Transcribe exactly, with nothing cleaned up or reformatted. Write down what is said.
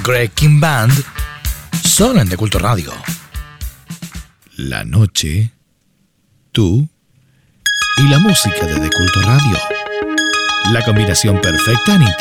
Greg King Band, solo en The Culto Radio. La noche, tú y la música de The Culto Radio. La combinación perfecta en internet.